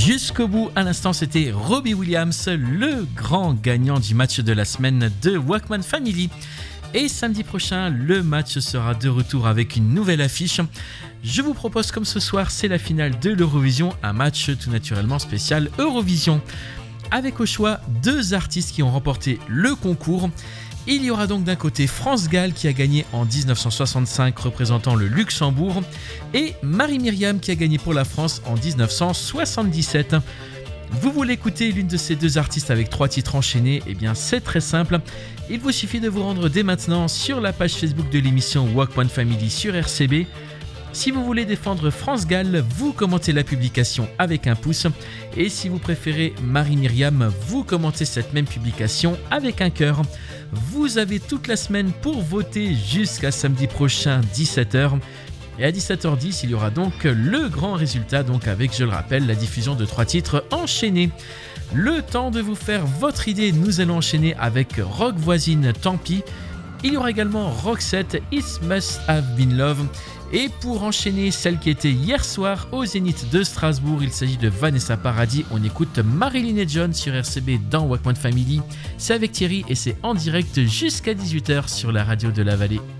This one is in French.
jusqu'au bout. À l'instant, c'était Robbie Williams, le grand gagnant du match de la semaine de Walkman Family. Et samedi prochain, le match sera de retour avec une nouvelle affiche. Je vous propose, comme ce soir, c'est la finale de l'Eurovision, un match tout naturellement spécial Eurovision. Avec au choix 2 artistes qui ont remporté le concours. Il y aura donc d'un côté France Gall qui a gagné en 1965 représentant le Luxembourg et Marie-Myriam qui a gagné pour la France en 1977. Vous voulez écouter l'une de ces 2 artistes avec 3 titres enchaînés? Eh bien c'est très simple, il vous suffit de vous rendre dès maintenant sur la page Facebook de l'émission Walk One Family sur RCB. Si vous voulez défendre France Gall, vous commentez la publication avec un pouce. Et si vous préférez Marie-Myriam, vous commentez cette même publication avec un cœur. Vous avez toute la semaine pour voter jusqu'à samedi prochain 17h. Et à 17h10, il y aura donc le grand résultat, donc avec, je le rappelle, la diffusion de 3 titres enchaînés. Le temps de vous faire votre idée, nous allons enchaîner avec Rock Voisine, Tant pis. Il y aura également Roxette, It Must Have Been Love. Et pour enchaîner celle qui était hier soir au Zénith de Strasbourg, il s'agit de Vanessa Paradis. On écoute Marilyn et John sur RCB dans Walkman Family. C'est avec Thierry et c'est en direct jusqu'à 18h sur la radio de la Vallée.